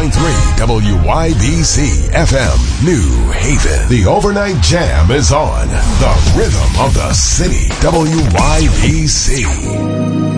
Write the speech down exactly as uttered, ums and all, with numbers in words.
point three W Y B C F M, New Haven. The overnight jam is on. The rhythm of the city. W Y B C.